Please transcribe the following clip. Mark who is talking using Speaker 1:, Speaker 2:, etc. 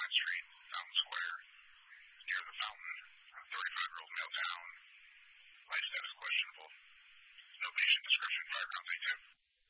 Speaker 1: Vine Street, Fountain Square, near the fountain, 35 girls male town, life status